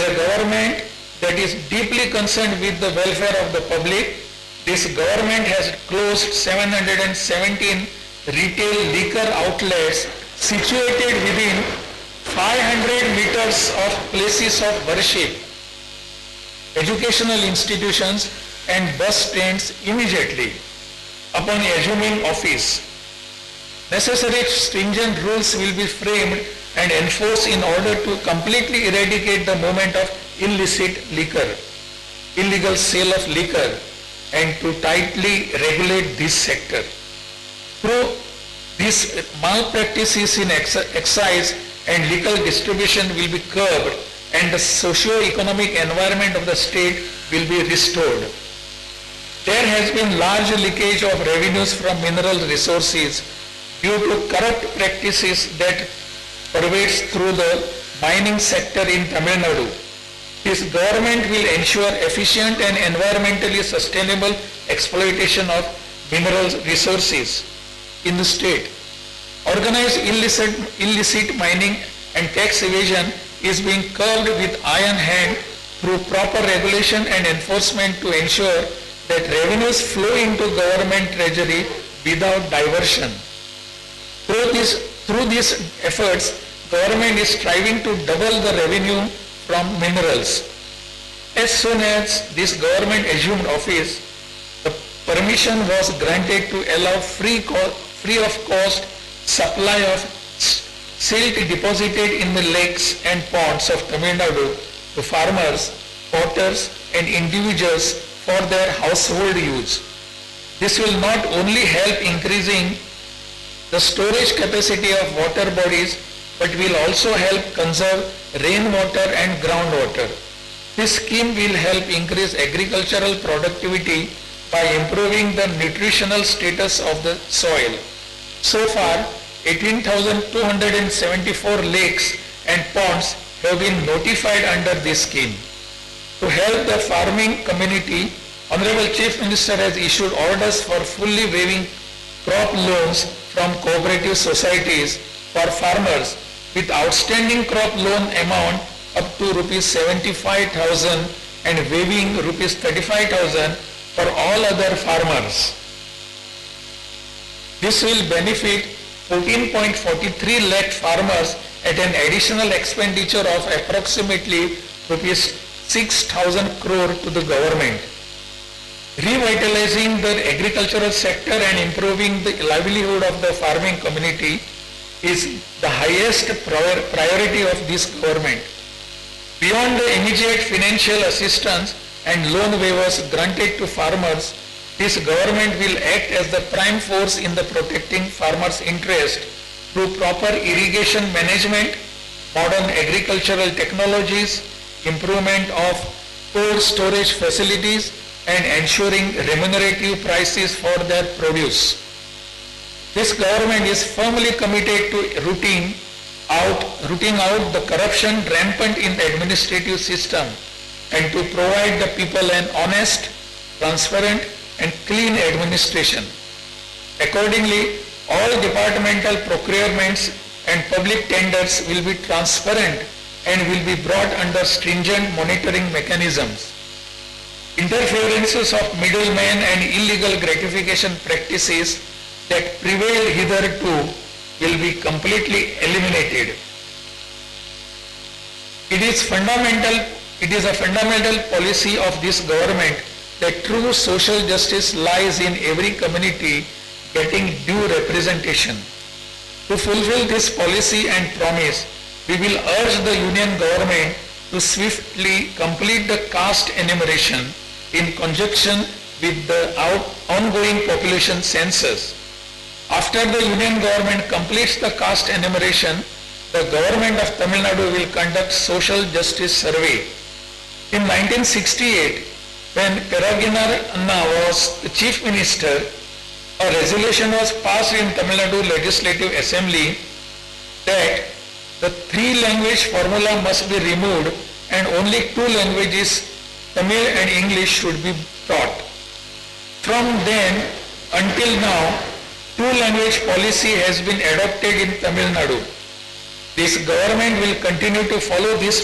a government that is deeply concerned with the welfare of the public. This government has closed 717 retail liquor outlets situated within 500 meters of places of worship, educational institutions and bus stands immediately upon assuming office. Necessary stringent rules will be framed and enforced in order to completely eradicate the movement of illicit liquor, illegal sale of liquor, and to tightly regulate this sector. Through these malpractices in excise and liquor distribution will be curbed and the socio-economic environment of the state will be restored. There has been large leakage of revenues from mineral resources due to corrupt practices that pervades through the mining sector in Tamil Nadu. This government will ensure efficient and environmentally sustainable exploitation of mineral resources in the state. Organized illicit mining and tax evasion is being curbed with iron hand through proper regulation and enforcement to ensure that revenues flow into government treasury without diversion. Through these efforts, government is striving to double the revenue from minerals. As soon as this government assumed office, the permission was granted to allow free of cost supply of silt deposited in the lakes and ponds of Tamil Nadu to farmers, potters and individuals for their household use. This will not only help increasing the storage capacity of water bodies but will also help conserve rainwater and groundwater. This scheme will help increase agricultural productivity by improving the nutritional status of the soil. So far, 18,274 lakes and ponds have been notified under this scheme. To help the farming community, Honorable Chief Minister has issued orders for fully waiving crop loans from cooperative societies for farmers with outstanding crop loan amount up to rupees 75,000 and waiving rupees 35,000 for all other farmers. This will benefit 14.43 lakh farmers at an additional expenditure of approximately rupees 6,000 crore to the government. Revitalizing the agricultural sector and improving the livelihood of the farming community is the highest priority of this government. Beyond the immediate financial assistance and loan waivers granted to farmers, this government will act as the prime force in the protecting farmers' interest through proper irrigation management, modern agricultural technologies, improvement of cold storage facilities, and ensuring remunerative prices for their produce. This government is firmly committed to rooting out the corruption rampant in the administrative system and to provide the people an honest, transparent, and clean administration. Accordingly, all departmental procurements and public tenders will be transparent and will be brought under stringent monitoring mechanisms. Interferences of middlemen and illegal gratification practices that prevailed hitherto will be completely eliminated. It is a fundamental policy of this government that true social justice lies in every community getting due representation. To fulfill this policy and promise, we will urge the Union government to swiftly complete the caste enumeration in conjunction with the ongoing population census. After the Union government completes the caste enumeration, the government of Tamil Nadu will conduct social justice survey. In 1968, when Peragginar Anna was the Chief Minister, a resolution was passed in Tamil Nadu Legislative Assembly that the 3-language formula must be removed and only 2 languages, Tamil and English, should be taught. From then until now, 2-language policy has been adopted in Tamil Nadu. This government will continue to follow this